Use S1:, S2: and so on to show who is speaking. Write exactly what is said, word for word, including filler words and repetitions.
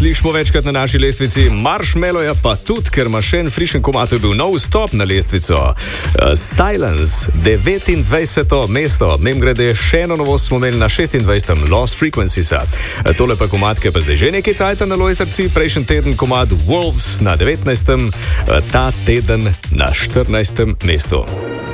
S1: slišimo večkrat na naši lestvici, Marshmallow pa tudi, ker ima še en frišen komad, to je bil nov stop na lestvico. Uh, Silence, devetindvajseto mesto, mem grede še eno novost smo imeli na šestindvajsetem Lost Frequencies. Uh, tole pa komad, ki je pa zdaj že nekaj cajta na lojsterci, prejšnji teden komad Wolves na devetnajstem, uh, ta teden na štirinajstem mestu.